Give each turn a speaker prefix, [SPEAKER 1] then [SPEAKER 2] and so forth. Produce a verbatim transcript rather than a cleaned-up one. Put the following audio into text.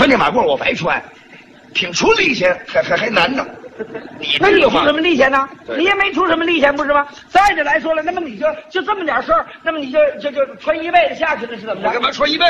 [SPEAKER 1] 穿这马褂我白穿，挺出力气，还还还难呢。你
[SPEAKER 2] 那你
[SPEAKER 1] 知道吗？
[SPEAKER 2] 出什么力钱呢？你也没出什么力钱，不是吗？再者来说了，那么你就就这么点事儿，那么你就就就穿一辈子下去了，是怎么着？
[SPEAKER 1] 我干嘛穿一辈子？